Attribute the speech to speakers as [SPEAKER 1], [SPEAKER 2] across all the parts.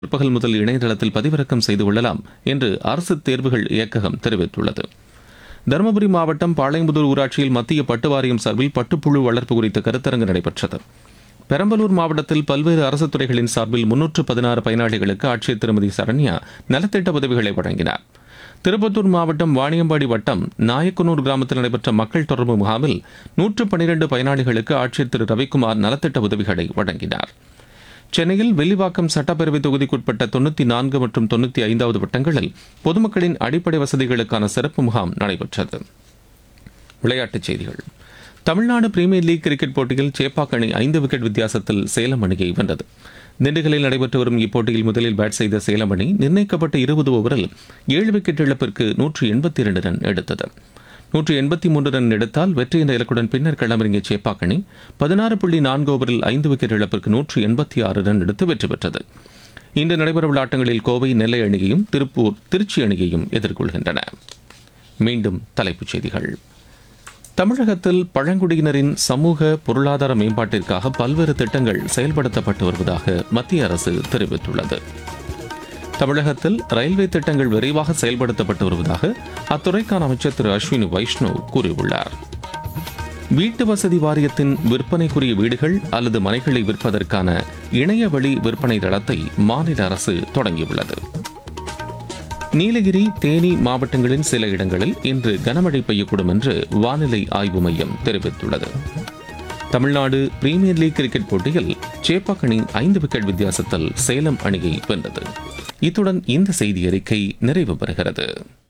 [SPEAKER 1] பிற்பகல் முதல் இணையதளத்தில் பதிவிறக்கம் செய்து கொள்ளலாம் என்று அரசு தேர்வுகள் இயக்ககம் தெரிவித்துள்ளது. தருமபுரி மாவட்டம் பாளையம்புதூர் ஊராட்சியில் மத்திய பட்டு வாரியம் சார்பில் பட்டுப்புழு வளர்ப்பு குறித்த கருத்தரங்கு நடைபெற்றது. பெரம்பலூர் மாவட்டத்தில் பல்வேறு அரசு துறைகளின் சார்பில் 316 பயனாளிகளுக்கு ஆட்சியர் திருமதி சரண்யா நலத்திட்ட உதவிகளை வழங்கினார். திருப்பத்தூர் மாவட்டம் வாணியம்பாடி வட்டம் நாயக்கனூர் கிராமத்தில் நடைபெற்ற மக்கள் தொடர்பு முகாமில் 112 பயனாளிகளுக்கு ஆட்சியர் திரு ரவிக்குமார் நலத்திட்ட உதவிகளை வழங்கினார். சென்னையில் வெள்ளிவாக்கம் சட்டப்பேரவை தொகுதிக்குட்பட்ட 94 மற்றும் 95வது வட்டங்களில் பொதுமக்களின் அடிப்படை வசதிகளுக்கான சிறப்பு முகாம் நடைபெற்றது. விளையாட்டுச் செய்திகள். தமிழ்நாடு பிரீமியர் லீக் கிரிக்கெட் போட்டியில் சேப்பாக் அணி 5 விக்கெட் வித்தியாசத்தில் சேலம் அணியை வென்றது. திண்டுக்கல்லில் நடைபெற்று வரும் இப்போட்டியில் முதலில் பேட் செய்த சேலம் அணி நிர்ணயிக்கப்பட்ட 20 ஓவரில் 7 விக்கெட் இழப்பிற்கு 182 ரன் எடுத்தது. 183 ரன் எடுத்தால் வெற்றி என்ற இலக்குடன் பின்னர் களமிறங்கிய சேப்பாக் அணி 16.4 ஓவரில் 5 விக்கெட் இழப்பிற்கு 186 ரன் எடுத்து வெற்றி பெற்றது. இன்று நடைபெறவுள்ள ஆட்டங்களில் கோவை நெல்லை அணியையும் திருப்பூர் திருச்சி அணியையும் எதிர்கொள்கின்றன. மீண்டும் தலைப்புச் செய்திகள். தமிழகத்தில் பழங்குடியினரின் சமூக பொருளாதார மேம்பாட்டிற்காக பல்வேறு திட்டங்கள் செயல்படுத்தப்பட்டு வருவதாக மத்திய அரசு தெரிவித்துள்ளது. தமிழகத்தில் ரயில்வே திட்டங்கள் விரைவாக செயல்படுத்தப்பட்டு வருவதாக அத்துறைக்கான அமைச்சர் திரு அஸ்வினி வைஷ்ணவ் கூறியுள்ளார். வீட்டு வசதி வாரியத்தின் விற்பனைக்குரிய வீடுகள் அல்லது மனைகளை விற்பதற்கான இணையவழி விற்பனை தளத்தை மாநில அரசு தொடங்கியுள்ளது. நீலகிரி, தேனி மாவட்டங்களின் சில இடங்களில் இன்று கனமழை பெய்யக்கூடும் என்று வானிலை ஆய்வு மையம் தெரிவித்துள்ளது. தமிழ்நாடு பிரீமியர் லீக் கிரிக்கெட் போட்டியில் சேப்பாக் அணி 5 விக்கெட் வித்தியாசத்தில் சேலம் அணியை வென்றது. இத்துடன் இந்த செய்தி அறிக்கை நிறைவு பெறுகிறது.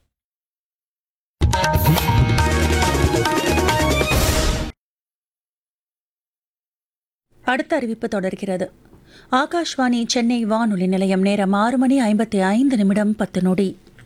[SPEAKER 2] அடுத்த அறிவிப்பு தொடர்கிறது. ஆகாஷ்வாணி சென்னை வானொலி நிலையம். நேரம் 6:55 10 நொடி.